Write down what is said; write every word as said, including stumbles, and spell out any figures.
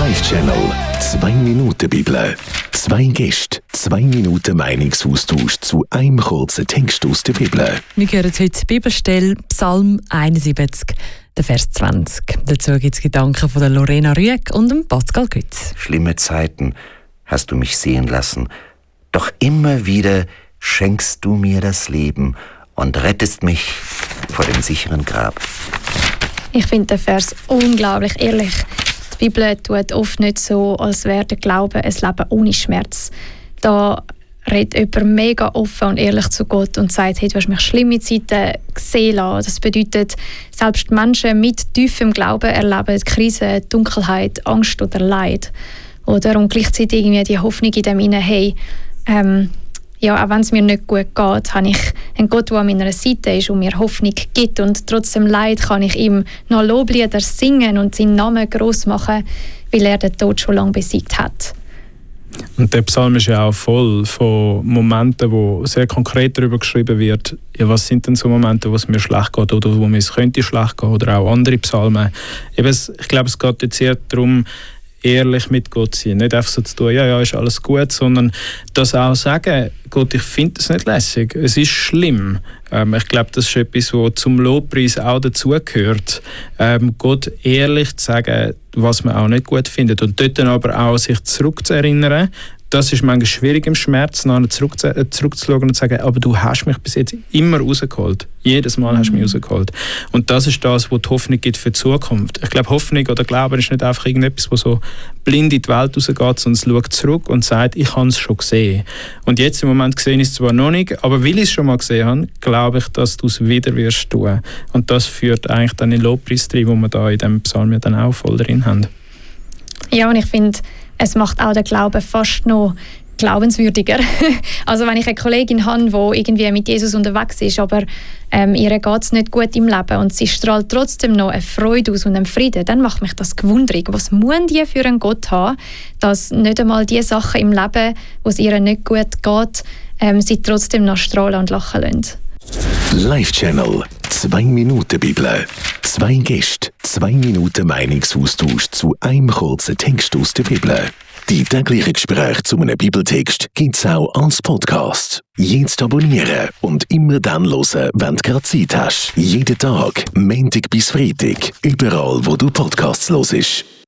Live-Channel. Zwei Minuten Bibel. Zwei Gäste, zwei Minuten Meinungsaustausch zu einem kurzen Text aus der Bibel. Wir hören heute die Bibelstelle Psalm einundsiebzig, der Vers zwanzig. Dazu gibt es Gedanken von der Lorena Rüegg und dem Pascal Gütz. Schlimme Zeiten hast du mich sehen lassen, doch immer wieder schenkst du mir das Leben und rettest mich vor dem sicheren Grab. Ich finde den Vers unglaublich ehrlich. Die Bibel tut oft nicht so, als wäre der Glaube ein Leben ohne Schmerz. Da redet jemand mega offen und ehrlich zu Gott und sagt, hey, du hast mich schlimme Zeiten gesehen lassen. Das bedeutet, selbst Menschen mit tiefem Glauben erleben Krisen, Dunkelheit, Angst oder Leid. Oder und gleichzeitig irgendwie die Hoffnung in dem Sinne, hey, ähm, ja, auch wenn es mir nicht gut geht, habe ich einen Gott, der an meiner Seite ist und mir Hoffnung gibt. Und trotzdem Leid kann ich ihm noch Loblieder singen und seinen Namen gross machen, weil er den Tod schon lange besiegt hat. Und der Psalm ist ja auch voll von Momenten, wo sehr konkret darüber geschrieben wird, ja, was sind denn so Momente, wo es mir schlecht geht oder wo mir es könnte schlecht gehen, oder auch andere Psalmen. Eben, ich glaube, es geht jetzt eher darum, ehrlich mit Gott sein. Nicht einfach so zu tun, ja, ja, ist alles gut, sondern das auch sagen, Gott, ich finde das nicht lässig, es ist schlimm. Ähm, ich glaube, das ist etwas, was zum Lobpreis auch dazugehört. Ähm, Gott ehrlich zu sagen, was man auch nicht gut findet. Und dort dann aber auch sich zurückzuerinnern. Das ist manchmal schwierig im Schmerz, nachher zurück, zurückzuschauen und zu sagen, aber du hast mich bis jetzt immer rausgeholt. Jedes Mal hast du mich rausgeholt. Und das ist das, was die Hoffnung gibt für die Zukunft. Ich glaube, Hoffnung oder Glauben ist nicht einfach irgendetwas, das so blind in die Welt rausgeht, sondern es schaut zurück und sagt, ich habe es schon gesehen. Und jetzt im Moment gesehen ist es zwar noch nicht, aber weil ich es schon mal gesehen habe, glaube ich, dass du es wieder wirst tun. Und das führt eigentlich dann in den Lobpreis rein, wo wir da in diesem Psalm ja dann auch voll drin haben. Ja, und ich finde, es macht auch den Glauben fast noch glaubenswürdiger. Also wenn ich eine Kollegin habe, die irgendwie mit Jesus unterwegs ist, aber ähm, ihr geht es nicht gut im Leben und sie strahlt trotzdem noch eine Freude aus und einen Frieden, dann macht mich das gewundrig. Was müssen die für einen Gott haben, dass nicht einmal die Sachen im Leben, wo es ihr nicht gut geht, ähm, sie trotzdem noch strahlen und lachen lassen. Live-Channel. Zwei Minuten Bibel. Zwei Gäste, zwei Minuten Meinungsaustausch zu einem kurzen Text aus der Bibel. Die täglichen Gespräche zu einem Bibeltext gibt es auch als Podcast. Jetzt abonnieren und immer dann hören, wenn du gerade Zeit hast. Jeden Tag, Montag bis Freitag, überall wo du Podcasts hörst.